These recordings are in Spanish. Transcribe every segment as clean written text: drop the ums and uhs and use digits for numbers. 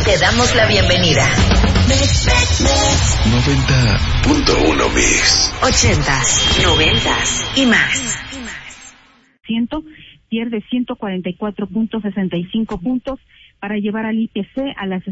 Te damos la bienvenida. 90.1 Mix. 80s, 90s y más. Pierde 144.65 puntos para llevar al IPC a las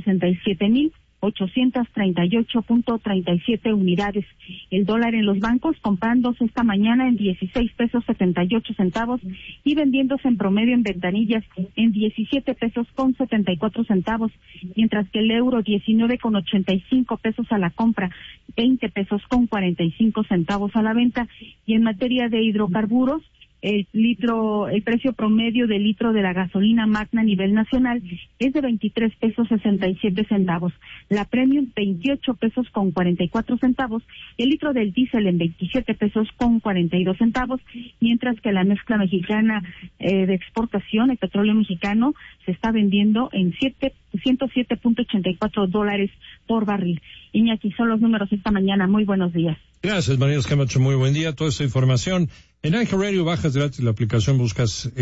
67.838.37 unidades. El dólar en los bancos comprándose esta mañana en 16 pesos 78 centavos y vendiéndose en promedio en ventanillas en 17 pesos con 74 centavos, mientras que el euro 19,85 pesos a la compra, 20 pesos con 45 centavos a la venta. Y en materia de hidrocarburos, el precio promedio del litro de la gasolina magna a nivel nacional es de 23 pesos 67 centavos, la premium 28 pesos con 44 centavos, el litro del diésel en 27 pesos con 42 centavos, mientras que la mezcla mexicana de exportación, el petróleo mexicano, se está vendiendo en 107.84 dólares por barril. Iñaki, son los números esta mañana. Muy buenos días. Gracias, María Camacho. Muy buen día. Toda esta información en Ángel Radio, bajas gratis la aplicación, buscas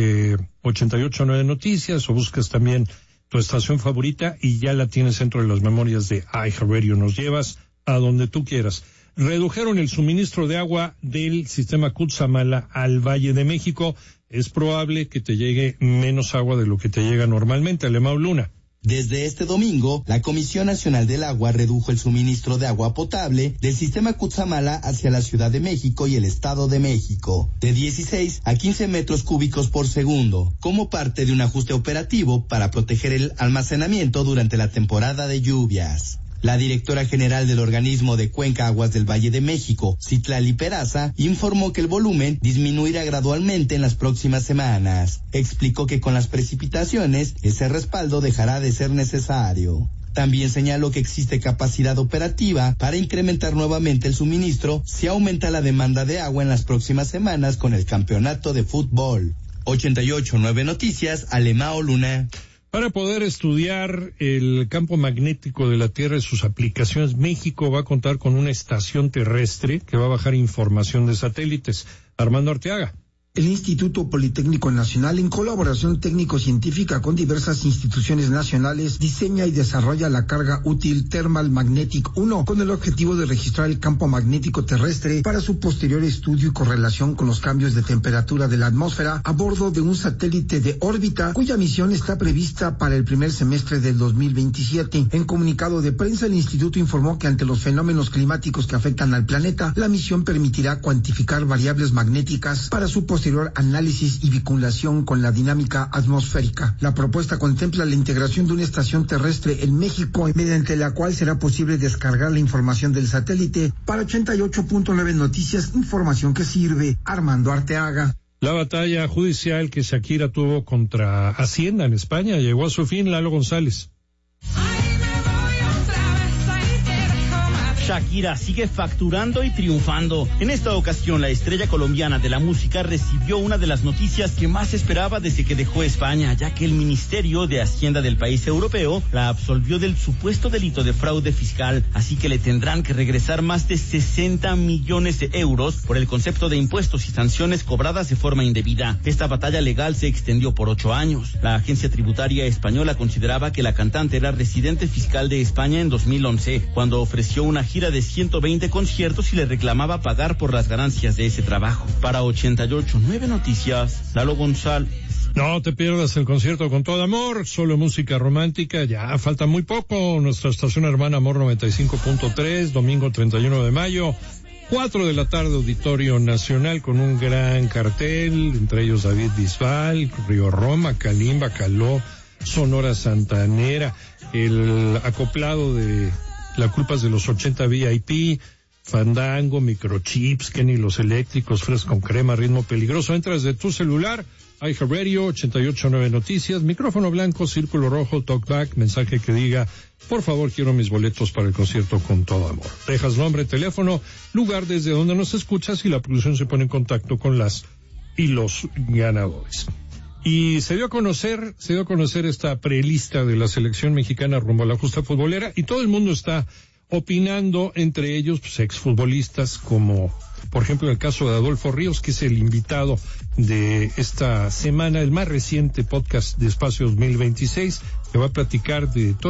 889 Noticias o buscas también tu estación favorita y ya la tienes dentro de las memorias de Ángel Radio. Nos llevas a donde tú quieras. Redujeron el suministro de agua del sistema Cutzamala al Valle de México. Es probable que te llegue menos agua de lo que te llega normalmente. Alemão Luna. Desde este domingo, la Comisión Nacional del Agua redujo el suministro de agua potable del sistema Cutzamala hacia la Ciudad de México y el Estado de México, de 16 a 15 metros cúbicos por segundo, como parte de un ajuste operativo para proteger el almacenamiento durante la temporada de lluvias. La directora general del organismo de Cuenca Aguas del Valle de México, Citlali Peraza, informó que el volumen disminuirá gradualmente en las próximas semanas. Explicó que con las precipitaciones, ese respaldo dejará de ser necesario. También señaló que existe capacidad operativa para incrementar nuevamente el suministro si aumenta la demanda de agua en las próximas semanas con el campeonato de fútbol. 88.9 Noticias, Alemão Luna. Para poder estudiar el campo magnético de la Tierra y sus aplicaciones, México va a contar con una estación terrestre que va a bajar información de satélites. Armando Arteaga. El Instituto Politécnico Nacional, en colaboración técnico-científica con diversas instituciones nacionales, diseña y desarrolla la carga útil Thermal Magnetic 1 con el objetivo de registrar el campo magnético terrestre para su posterior estudio y correlación con los cambios de temperatura de la atmósfera a bordo de un satélite de órbita cuya misión está prevista para el primer semestre del 2027. En comunicado de prensa, el instituto informó que ante los fenómenos climáticos que afectan al planeta, la misión permitirá cuantificar variables magnéticas para su posterior análisis y vinculación con la dinámica atmosférica. La propuesta contempla la integración de una estación terrestre en México, mediante la cual será posible descargar la información del satélite. Para 88.9 Noticias, información que sirve. Armando Arteaga. La batalla judicial que Shakira tuvo contra Hacienda en España llegó a su fin. Lalo González. Shakira sigue facturando y triunfando. En esta ocasión, la estrella colombiana de la música recibió una de las noticias que más esperaba desde que dejó España, ya que el Ministerio de Hacienda del país europeo la absolvió del supuesto delito de fraude fiscal, así que le tendrán que regresar más de 60 millones de euros por el concepto de impuestos y sanciones cobradas de forma indebida. Esta batalla legal se extendió por 8 años. La agencia tributaria española consideraba que la cantante era residente fiscal de España en 2011, cuando ofreció una gira de 120 conciertos y le reclamaba pagar por las ganancias de ese trabajo. Para 88.9 Noticias, Lalo González. No te pierdas el concierto Con Todo Amor, solo música romántica, ya falta muy poco. Nuestra estación hermana Amor 95.3, domingo 31 de mayo, 4 de la tarde, Auditorio Nacional, con un gran cartel, entre ellos David Bisbal, Río Roma, Kalimba, Caló, Sonora Santanera, el acoplado de La Culpa es de los 80 VIP, Fandango, Microchips, Kenny Los Eléctricos, Fresco con Crema, Ritmo Peligroso. Entras de tu celular, iHeartRadio, 88.9 Noticias, micrófono blanco, círculo rojo, talkback, mensaje que diga, por favor, quiero mis boletos para el concierto Con Todo Amor. Dejas nombre, teléfono, lugar desde donde nos escuchas y la producción se pone en contacto con las y los ganadores. Y se dio a conocer esta prelista de la selección mexicana rumbo a la justa futbolera y todo el mundo está opinando, entre ellos pues, exfutbolistas como, por ejemplo, el caso de Adolfo Ríos, que es el invitado de esta semana, el más reciente podcast de Espacio 2026, que va a platicar de todo